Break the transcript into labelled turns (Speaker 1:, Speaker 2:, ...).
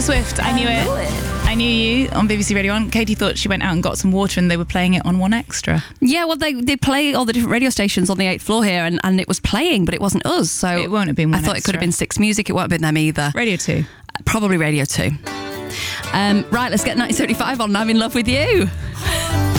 Speaker 1: Taylor Swift, I knew it. I Knew You on BBC Radio 1. Katie thought she went out and got some water and they were playing it on 1Extra.
Speaker 2: Yeah, well, they play all the different radio stations on the 8th floor here, and it was playing, but it wasn't us. So
Speaker 1: It won't have been 1Extra.
Speaker 2: I thought it could have been Six Music. It won't have been them either.
Speaker 1: Radio 2.
Speaker 2: Probably Radio 2. Right, let's get 1975 on I'm in Love with You.